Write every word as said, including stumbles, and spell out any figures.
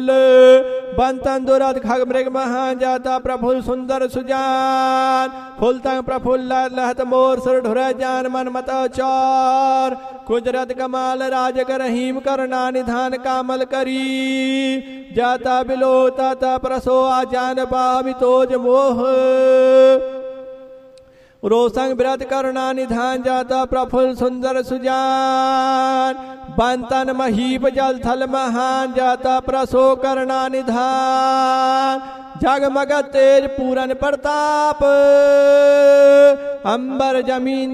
बंतन दुरद खग मृग महान जाता प्रफुल्ल सुंदर सुजान फुल तंग प्रफुल्ल लहत मोर सुर ढुर जान मन मत चौर कुजरत कमाल राज कर रहीम करना निधान कामल करी जाता बिलो ताता प्रसो आजान पावि तोज मोह रोसंग व्रत करुणा निधान जाता प्रफुल्ल सुंदर सुजान बंतन महीप जल थल महान जाता प्रसो करुणा निधान जगमग तेज पूरन प्रताप अंबर जमीन